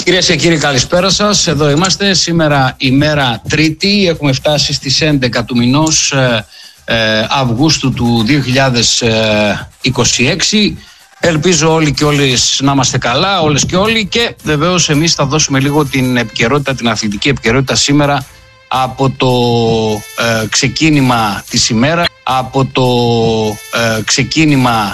Κυρίες και κύριοι, καλησπέρα σας. Εδώ είμαστε σήμερα ημέρα Τρίτη. Έχουμε φτάσει στις 11 του μηνός Αυγούστου του 2026. Ελπίζω όλοι και όλες να είμαστε καλά, όλες και όλοι, και βεβαίως εμείς θα δώσουμε λίγο την επικαιρότητα, την αθλητική επικαιρότητα σήμερα από το ξεκίνημα της ημέρας,